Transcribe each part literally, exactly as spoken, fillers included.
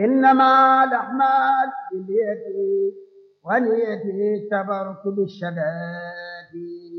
إنما الأعمال باليد ونيتي تبرك بالشداد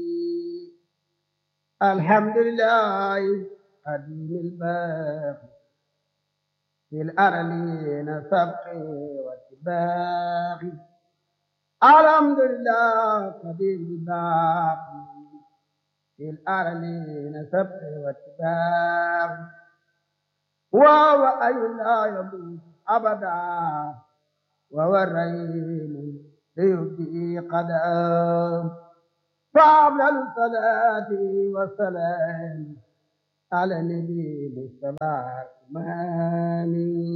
الحمد لله قديم الباقي في الأرلين سبقي واتباقي الحمد لله قديم الباقي في الأرلين سبقي واتباقي وهو أي لا يموت أبدا وهو الرحيم ليبدي قدام فأفضل الصلاة والسلام على النبي مصطفى الإمام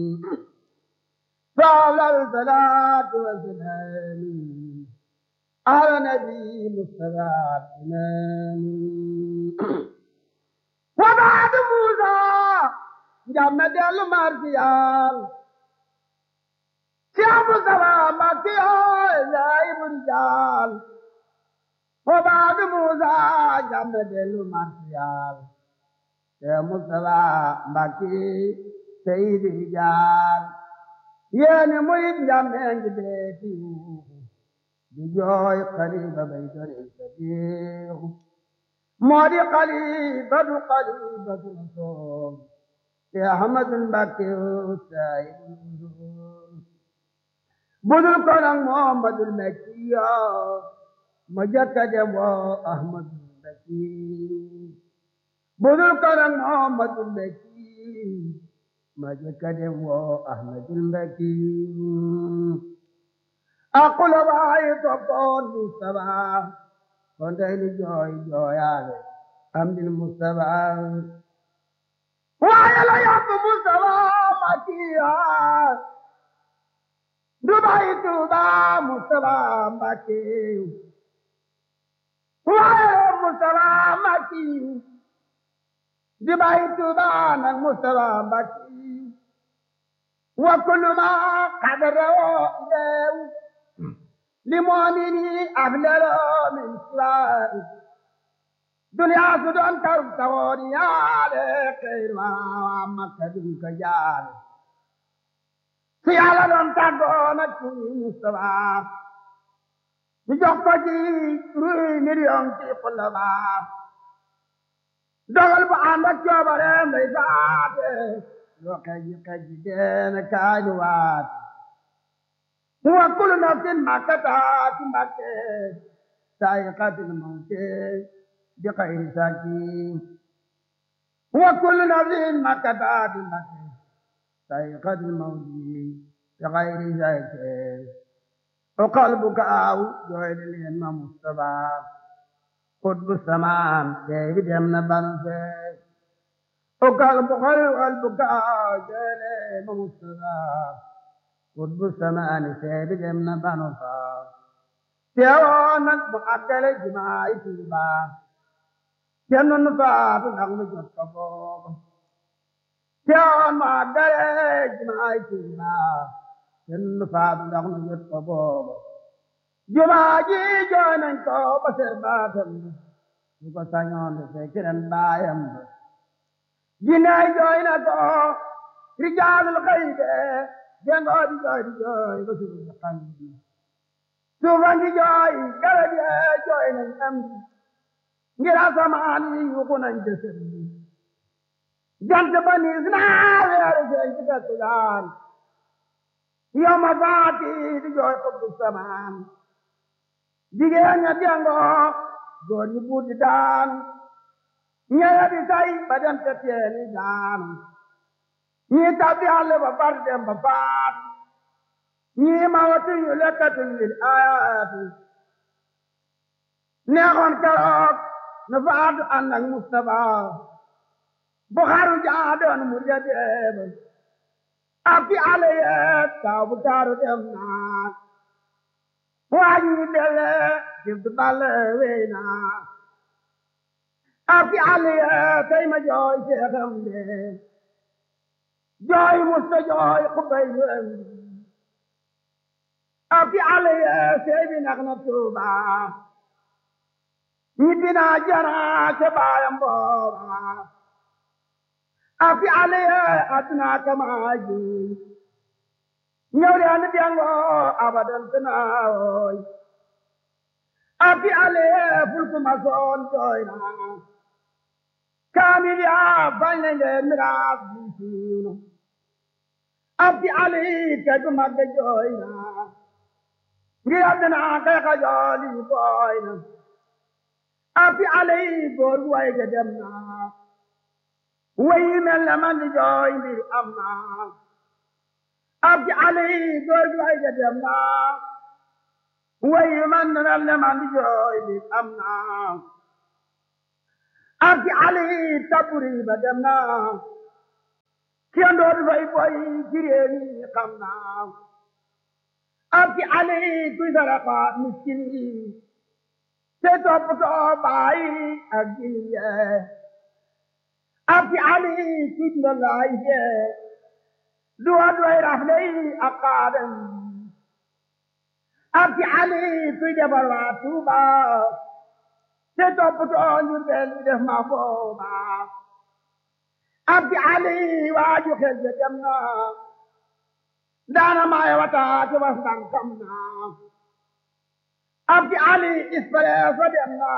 فأفضل الصلاة والسلام على النبي مصطفى الإمام وبعد موسى جمد المرسيال يا مصطفى مكيا لايب الرجال وبعد موسى جمد المرسيال يا مصطفى مكي سيد الرجال يا نمويد جمد بيتي بجوي قريبا بيتر الكبير موري قريبا قريبا الصوم يا أحمد المكي وسائل بدل كلام محمد المكي مجد أحمد المكي بدل كلام محمد المكي مجد أحمد المكي أقول باي تقول مصطفى كنت جوي جوي على أمد المصطفى ويلا يا مصطفى مكيا دبي توبا مصطفى مكي ويا مصطفى مكي دبي توبا مصطفى مكي وكل ما قدروا إليه لمؤمني أبلل من سواه دنيا سدون كرب توري على خير ما مكدم كجال في على دون تقول كل مستوى نجوكي روي مليون في قلبا دغل بعندك جبرين بيزاد لوكي كجدين كاجوات هو كل نفس ما كتات مكة سائقة الموت بغير ساكين وكل نفس ما كتبت المكر سائقة الموت بغير ساكين وقلبك أو جويل الإمام مصطفى قطب السماء ديفيد يمن بنفسه وقلبك قلبك أو جويل الإمام مصطفى قطب السماء ديفيد يمن بنفسه تيوانا مقدل جماعي تيبا كنن فاف نغم جت كبوب تيوان مقدل جماعي تيبا كنن فاف نغم جت كبوب جماعي جوانن كو بسر باتم يكو سانيون سيكرن بايم جناي جوانن كو رجال الغيب جنغو دي جوي دي جوي بسر بقلبي Tuhan di joy, kalau dia joy nang amdi, ngira sama ani yukunan jasadi. Jangan bani znar ada kita tulan. Ia mafati di joy kebusaman. Jika hanya dia ngok, gori budidan, nyaya disai badan ketiani dan, ni tapi alle babar dem babar. ni mawatu yulakatun lil ayati neexoon keroog na faatu ànd ak Mustafa Buxaaru jaadoon mu jadeeb ak fi ale yeet kaw bu taaru dem naa waaj ñi dele jibdu balle wey naa ak fi ale yeet tey ma jooy seexam de jooy musta jooy xubay wem Afi alaya sebi nakna tuba Nibina jana sebayam boba Afi alaya adna kamaji ñëw leen diango abadan tanaawoy abi ale fulku masoon jooy na kaamil yaa bañ nañ leen miraas bi siiw na abi ale te du mag de jooy na ngir àddina kay ka jooli booy na abi ale góor gu way ga dem na way mel na man di jooy mbir am na abi ale góor gu way ga dem na way man mel na man di jooy mbir am na abi ale taburi ba dem na kenn dootu fay boy ci réew mi xam na abi ale kuy sarafa miskin yi te toppatoo baay ak jiliye abi ale kuy dundalaay ye duwa duway rafle yi ak xaadam abi ale kuy defar waa Tuuba te toppatoo njur bel yi def ma booba abi ale waaju xel je dem na daana maay wata te was dan kam na abi ale ispale fa dem na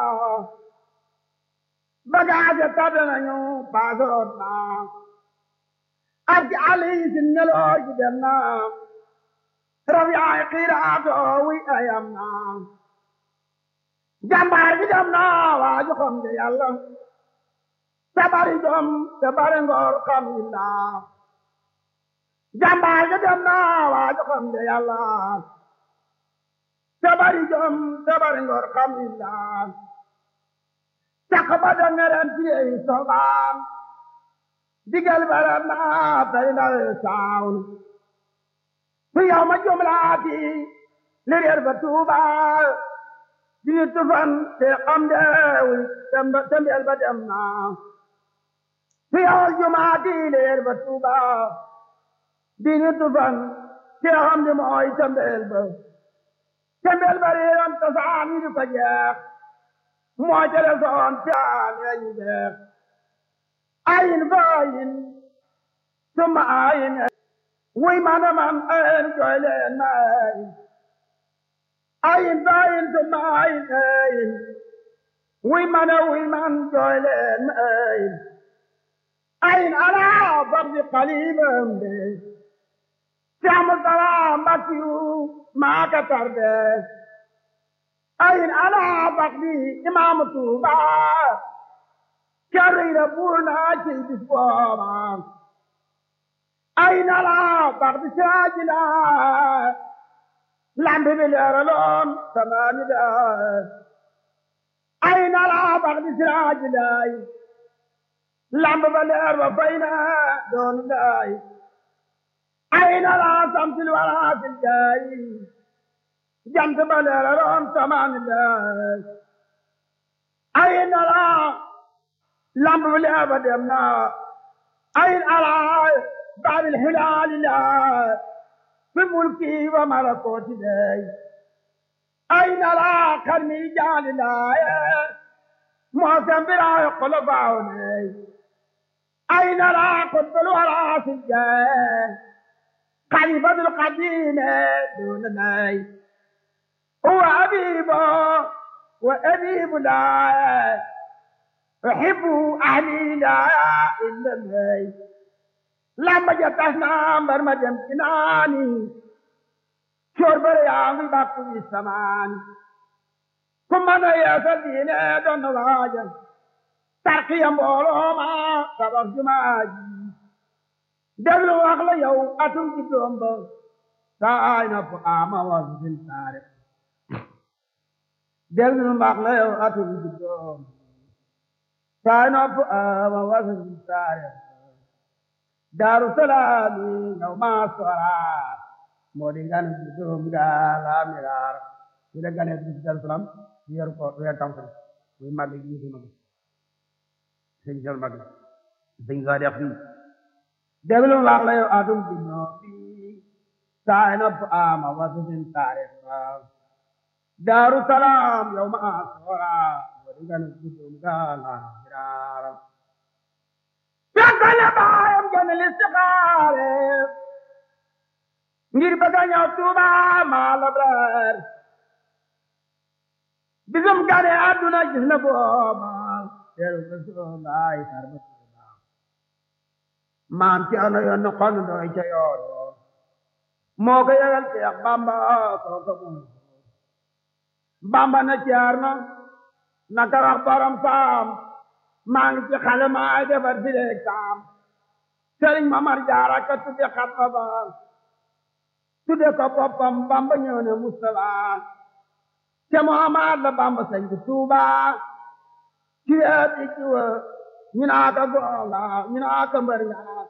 bagaaje tabe nañu paasoroot na abi ale sinneloo ji dem na rabi ay xiiraato wi ayam na jàmbaar ji dem na waaju xam de yàlla te bari jom te bari ngor xam illa jàmbaar ji dem na waaju xam de yàlla te bari jom te bari ngor xam illa caq ba da ngeren tiyey sobaan digal bara na tay ndawe saawn fi yow ma jumlaati li reer ba Tuuba dini tufan te xam deewi tembel ba dem na fi yow jumaati li reer ba Tuuba dini tufan te xam di mooy tembel ba tembel ba reeram tasaan yi di ko jeex mooy tere soon caan yañu jeex ayin fa ayin summa ayin wuy mana man ayin jooy leen ma ayin ayin fa ayin summa ayin ayin wuy mana wuy man jooy leen ma ayin ayin ala fardi qalibam de Saamu salaam Mbàkkiyu maa ka tarde ayin ala fardi imaamu Tuuba carriira buur naa ci bis booba ayin ala fardi saajila lambi bi leeraloon samaani da ayin ala fardi saajila lambi ba leer ba fay na doon daay ayin ala samsil wala fil jaay jant ba leeraloon samaani da ayin ala lamb bi leer ba dem na ayin ala baabil hilaali la fi mulki wa malakooti day ayin ala karni jaali la moosam biraayo kolo baaw nay ayin ala qutbul wara fil jaay khalifatul qadim duna nay huwa abibo wa abibu la أحب أهلي لا إلا الله لما جتنا برمجم كناني شرب رياضي باقي السمان ثم أنا يسلين دون واجه ترقيا بولوما سبب جماجي دبلو أغلى يو أتم جدوم بو ساينا فقاما وزن تاريخ دبلو أغلى يو أتم جدوم sign up uh wasn't sorry Darussalam no masara modingan dum gala mirar ila ganet Darussalam yer ko yer tam muy mag yi ci mag señ jël mag señ ga def ni deglu wax la yow adum ci no bi sign up ama wasn't sorry Darussalam yow masara modingan dum gala يقل بايم جن الاستقالة ngir bëgg a ñëw Tuuba maa labrar bisum gane àdduna gis na booba teeru Rasulullaay xar ba Tuuba maam ci ano yoon xon doy ca yoor moo ko yëgal Seex Bamba kooka moom Bamba na ceer na naka wax borom saam maa ngi ci xale maa defar fi leeg saam Sëriñ Mamar Jaara ka tudde xatma ba tudde ko boppam Bamba ñëw ne Mustafa ca Muhammad la Bamba sañ ci Tuuba ci weet i ci wa ñu naa ka gonga ñu naa ka mbër nga